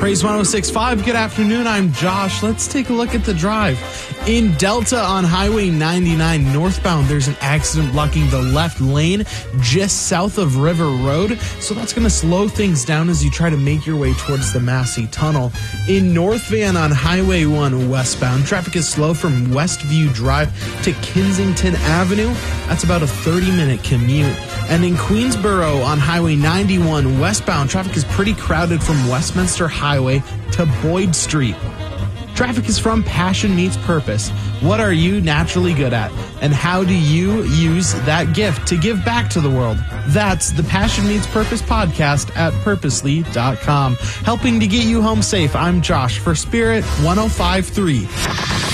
Praise 106.5. Good afternoon. I'm Josh. Let's take a look at the drive. In Delta on Highway 99 northbound, there's an accident blocking the left lane just south of River Road. So that's going to slow things down as you try to make your way towards the Massey Tunnel. In North Van on Highway 1 westbound, traffic is slow from Westview Drive to Kensington Avenue. That's about a 30-minute commute. And in Queensboro on Highway 91 westbound, traffic is pretty crowded from Westminster Highway to Boyd Street. Traffic is from Passion Meets Purpose. What are you naturally good at? And how do you use that gift to give back to the world? That's the Passion Meets Purpose podcast at purposely.com. Helping to get you home safe, I'm Josh for Spirit 105.3.